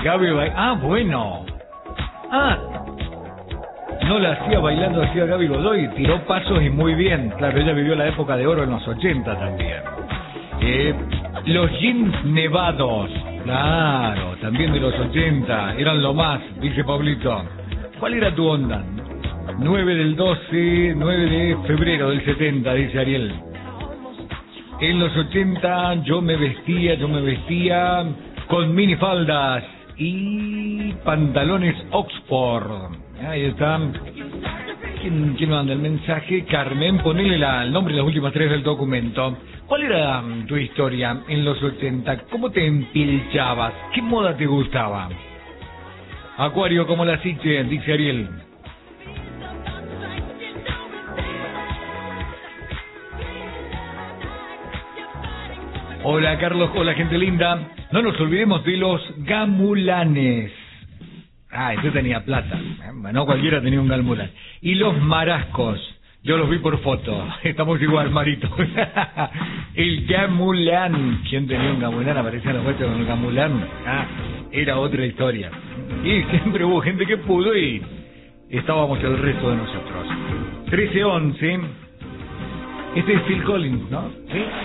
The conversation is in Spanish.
Bueno. Ah, no la hacía bailando, hacía Gaby Godoy, tiró pasos y muy bien. Claro, ella vivió la época de oro en los 80 también. Los Jeans Nevados, claro, también de los 80, eran lo más, dice Pablito. ¿Cuál era tu onda? 9 de febrero del 70, dice Ariel. En los 80 yo me vestía con minifaldas y pantalones Oxford. Ahí está. ¿Quién manda el mensaje? Carmen, ponele el nombre y las últimas 3 del documento. ¿Cuál era tu historia en los 80? ¿Cómo te empilchabas? ¿Qué moda te gustaba? Acuario como la Siche, dice Ariel. Hola Carlos, hola gente linda. No nos olvidemos de los gamulanes. Este tenía plata. No cualquiera tenía un gamulán. Y los marascos. Yo los vi por foto. Estamos igual, Marito. El gamulán. ¿Quién tenía un gamulán? Aparecía en la foto con el gamulán. Era otra historia. Y siempre hubo gente que pudo y estábamos el resto de nosotros. 13:11. Este es Phil Collins, ¿no? ¿Sí?